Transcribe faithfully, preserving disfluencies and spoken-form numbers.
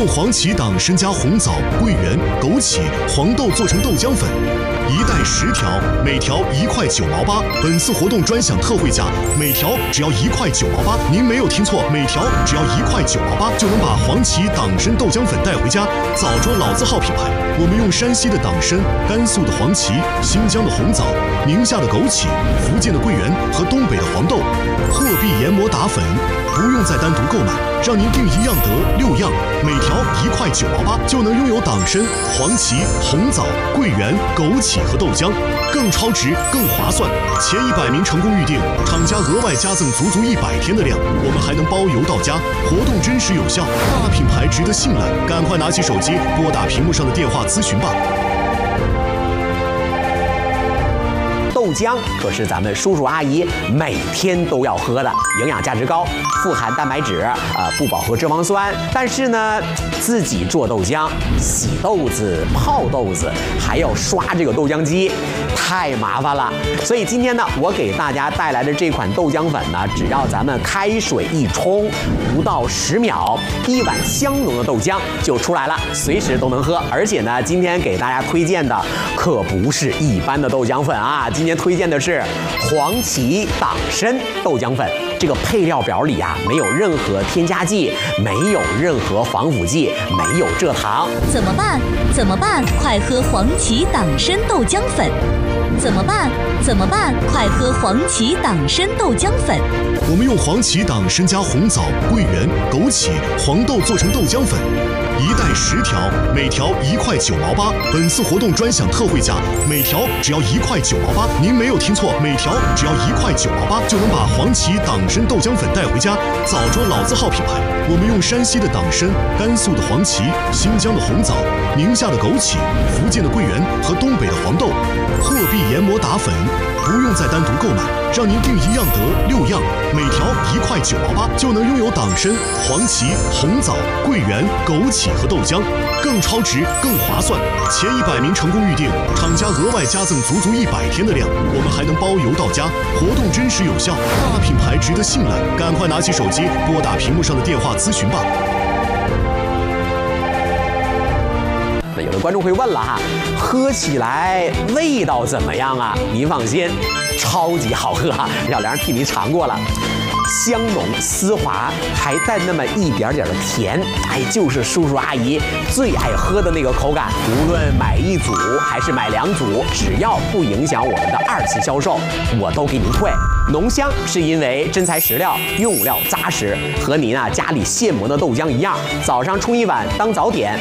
用黄芪、党参加红枣、桂圆、枸杞、黄豆做成豆浆粉，一袋十条，每条一块九毛八。本次活动专享特惠价，每条只要一块九毛八。您没有听错，每条只要一块九毛八，就能把黄芪、党参豆浆粉带回家。枣庄老字号品牌，我们用山西的党参、甘肃的黄芪、新疆的红枣、宁夏的枸杞、福建的桂圆和东北的黄豆，货币研磨打粉，不用再单独购买，让您订一样得六样，每条一块九毛八，就能拥有党参、黄芪、红枣、桂圆、枸杞和豆浆，更超值、更划算。前一百名成功预定，厂家额外加赠足足一百天的量，我们还能包邮到家，活动真实有效，大品牌值得信赖，赶快拿起手机拨打屏幕上的电话咨询吧。 豆浆可是咱们叔叔阿姨每天都要喝的，营养价值高，富含蛋白质，呃，不饱和脂肪酸。但是呢，自己做豆浆，洗豆子、泡豆子，还要刷这个豆浆机，太麻烦了。所以今天呢，我给大家带来的这款豆浆粉呢，只要咱们开水一冲，不到十秒，一碗香浓的豆浆就出来了，随时都能喝。而且呢，今天给大家推荐的可不是一般的豆浆粉啊，今天推荐的是黄芪党参豆浆粉。这个配料表里啊，没有任何添加剂，没有任何防腐剂，没有蔗糖。 怎么办？怎么办？快喝黄芪党参豆浆粉！怎么办？怎么办？快喝黄芪党参豆浆粉！ 我们用黄芪、党参加红枣、桂圆、枸杞、黄豆做成豆浆粉，一袋十条，每条一块九毛八。本次活动专享特惠价，每条只要一块九毛八。您没有听错，每条只要一块九毛八，就能把黄芪、党参豆浆粉带回家。枣庄老字号品牌，我们用山西的党参、甘肃的黄芪、新疆的红枣、宁夏的枸杞、福建的桂圆和东北的黄豆，货币研磨打粉，不用再单独购买，让您订一样得六样，每条一块九毛八，就能拥有党参、黄芪、红枣、桂圆、枸杞和豆浆，更超值、更划算。前一百名成功预定，厂家额外加赠足足一百天的量，我们还能包邮到家，活动真实有效，大品牌值得信赖，赶快拿起手机拨打屏幕上的电话咨询吧。 那有的观众会问了哈，喝起来味道怎么样啊？您放心，超级好喝哈！小梁替您尝过了。香浓丝滑，还带那么一点点的甜，哎，就是叔叔阿姨最爱喝的那个口感。无论买一组还是买两组，只要不影响我们的二次销售，我都给您退。浓香是因为真材实料，用料扎实，和您啊家里现磨的豆浆一样。早上冲一碗当早点，